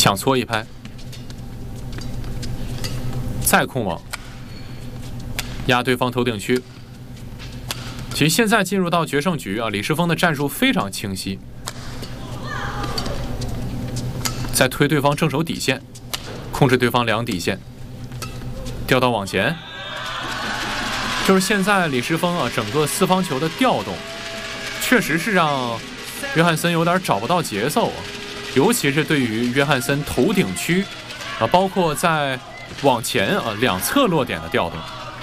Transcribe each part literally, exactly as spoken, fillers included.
抢搓一拍，再控网，压对方头顶区。其实现在进入到决胜局啊，李世峰的战术非常清晰，再推对方正手底线，控制对方两底线，调到网前。就是现在李世峰啊，整个四方球的调动，确实是让约翰森有点找不到节奏啊。尤其是对于约翰森头顶区啊，包括在往前啊两侧落点的调动。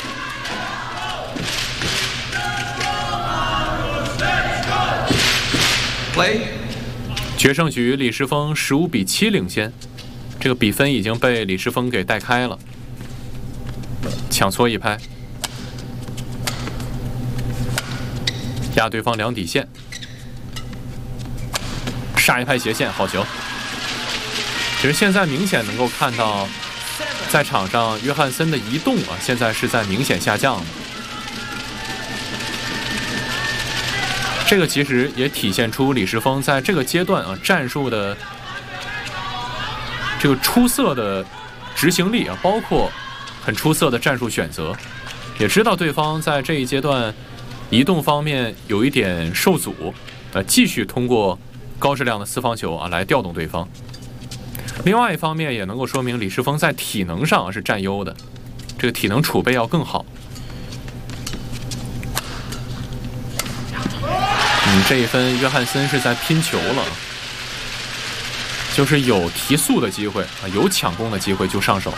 决胜局李世峰十五比七领先，这个比分已经被李世峰给带开了。抢搓一拍，压对方两底线。杀一拍斜线，好球！其实现在明显能够看到，在场上约翰森的移动啊，现在是在明显下降的。这个其实也体现出李世峰在这个阶段啊战术的这个出色的执行力啊，包括很出色的战术选择，也知道对方在这一阶段移动方面有一点受阻，呃，继续通过高质量的四方球啊来调动对方。另外一方面也能够说明李世峰在体能上是占优的，这个体能储备要更好。嗯，这一分约翰森是在拼球了，就是有提速的机会啊，有抢攻的机会就上手。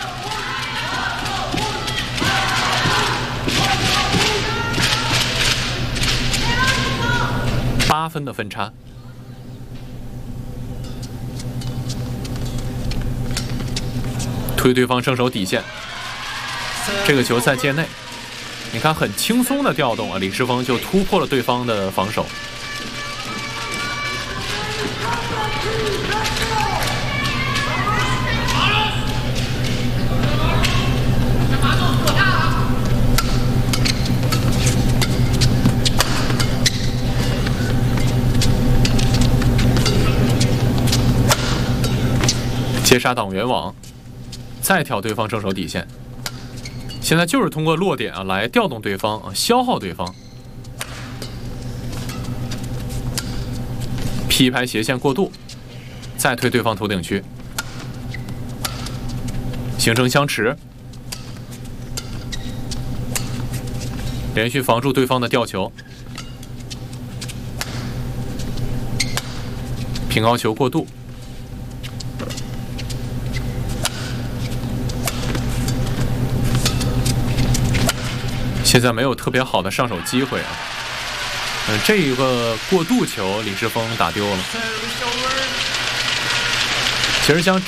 八分的分差。推对方正手底线，这个球在界内，你看很轻松的调动啊，李世峰就突破了对方的防守。接杀挡圆网，再挑对方正手底线。现在就是通过落点啊来调动对方啊，消耗对方。劈拍斜线过渡，再推对方头顶区，形成相持，连续防住对方的吊球，平高球过渡。现在没有特别好的上手机会啊，嗯，这一个过渡球李世峰打丢了。其实像